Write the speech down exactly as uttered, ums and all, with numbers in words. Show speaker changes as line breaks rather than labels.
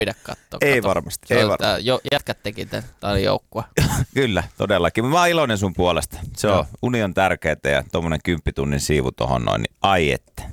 pidä katsoa.
Ei
kato.
varmasti,
Se
ei
on
varmasti.
tää, jo, jätkät teki tämän, tämä oli joukkue.
Kyllä, todellakin. Mä oon iloinen sun puolesta. Se on, uni on tärkeää ja tommonen kymppitunnin siivu tohon noin, niin ai että.